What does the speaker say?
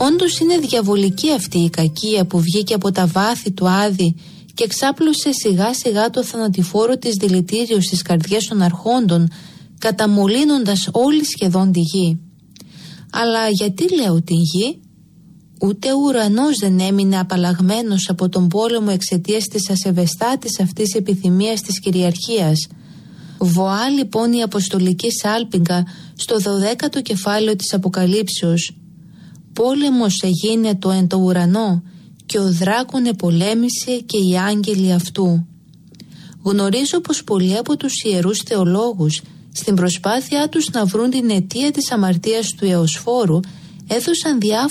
Όντως είναι διαβολική αυτή η κακία που βγήκε από τα βάθη του Άδη και εξάπλωσε σιγά σιγά το θανατηφόρο της δηλητήριο στις καρδιές των αρχόντων, καταμολύνοντας όλη σχεδόν τη γη. Αλλά γιατί λέω τη γη? Ούτε ο ουρανός δεν έμεινε απαλλαγμένος από τον πόλεμο εξαιτίας της ασεβεστάτης αυτής επιθυμίας της κυριαρχίας. Βοά λοιπόν η αποστολική σάλπιγγα στο 12ο κεφάλαιο της Αποκαλύψεως. Πόλεμος εγίνετο εν το ουρανό και ο δράκον επολέμησε και οι άγγελοι αυτού. Γνωρίζω πως πολλοί από τους ιερούς θεολόγους στην προσπάθειά τους να βρουν την αιτία της αμαρτίας του Εωσφόρου έδωσαν διάφορα